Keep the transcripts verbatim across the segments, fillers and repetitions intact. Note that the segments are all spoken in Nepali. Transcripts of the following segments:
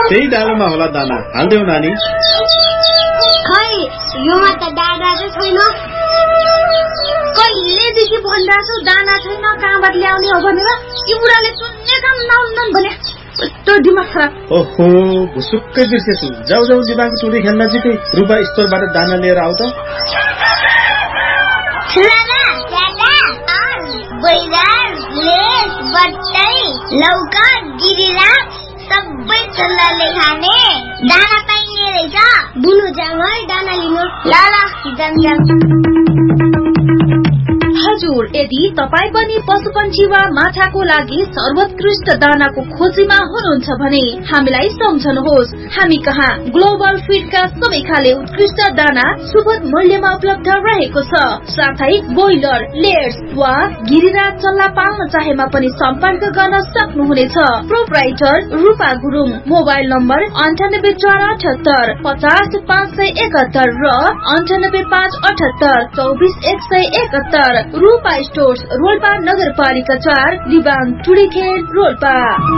त्यही डालोमा होला दाना, हाल्देऊ नानी। खै योमा त दाना चाहिँ छैन। कहिलेदेखि भनिरहेको छु दाना छैन, कहाँबाट ल्याउने हो भनेर। यो बुढाले सुन्ने काम नहुन्न भने कस्तो दिमाग खराब। ओहो, भुसुक्कै बिर्सेछु। जाऊ जाऊ दिमाग चुडी खेल्न नजिकै रुपा स्टोरबाट दाना लिएर आऊ त। लाला दादा बैगन लेस बट्टै लौका गिरिरा सबै चल्लाले खाने दाना पाइने रहेछ। बुनु जाम है दाना लिनु। लाला जाम जाम। हजुर, यदि तपाईँ पनि पशुपन्छी वा माछाको लागि सर्वोत्कृष्ट दानाको खोजीमा हुनुहुन्छ भने हामीलाई सम्झनुहोस्। हामी कहाँ ग्लोबल फिडका सबै खाले उत्कृष्ट दाना सुपथ मूल्यमा उपलब्ध रहेको छ। साथै बोइलर, लेयर्स वा गिरिरा चल्ला पाल्न चाहेमा पनि सम्पर्क गर्न सक्नुहुनेछ। प्रोप्राइटर रूपा गुरुङ। मोबाइल नम्बर अन्ठानब्बे चार अठहत्तर पचास पाँच सय एकहत्तर र अन्ठानब्बे पाँच अठहत्तर चौबिस एक सय एकहत्तर। रूपा स्टोर्स, रोल्पा नगरपालिका चार, दिवान टुडीखेल, रोल्पा।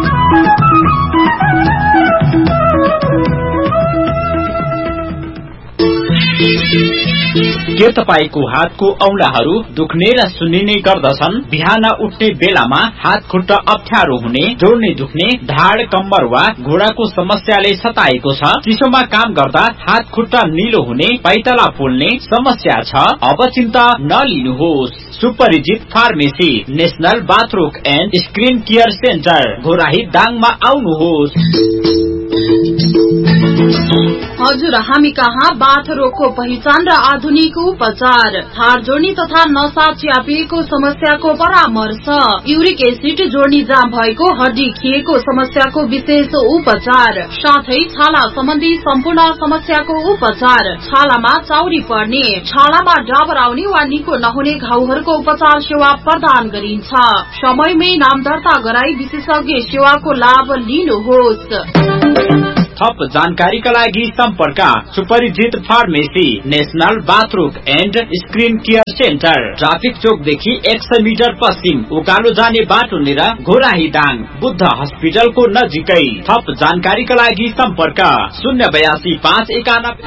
के तपाईको हातको औंलाहरू दुख्ने र सुन्निने गर्दछन्? बिहान उठ्ने बेलामा हात खुट्टा अप्ठ्यारो हुने, जोड्ने दुख्ने, ढाड कम्बर वा घुँडाको समस्याले सताएको छ? चिसोमा काम गर्दा हात खुट्टा निलो हुने, पैताला पोल्ने समस्या छ? अब चिन्ता नलिनुहोस्। सुपरिचित pharmacy, national बाथरोग and screen care centre, Ghorahi दाङमा आउनुहोस्। हजुर, हामी कहाँ बाथ रोगको पहिचान र आधुनिक उपचार, हाड जोड्नी तथा नसा च्यापिएको समस्याको परामर्श, युरिक एसिड जोड्नी जाम भएको, हड्डी खिएको समस्याको विशेष उपचार, साथै छाला सम्बन्धी सम्पूर्ण समस्याको उपचार, छालामा चाउरी पर्ने, छालामा डाबर आउने वा निको नहुने घाउहरूको उपचार सेवा प्रदान गरिन्छ। समयमै नाम दर्ता गराई विशेषज्ञ सेवाको लाभ लिनुहोस्। थप जानकारीका लागि सम्पर्क सुपरिचित pharmacy, national बाथरोग and screen care centre, traffic चोकदेखि एक सय मिटर पश्चिम उकालो जाने बाटो लिएर घोराही दाङ, बुद्ध हस्पिटलको नजिकै। थप जानकारीका लागि सम्पर्क शून्य बयासी पाँच एकानब्बे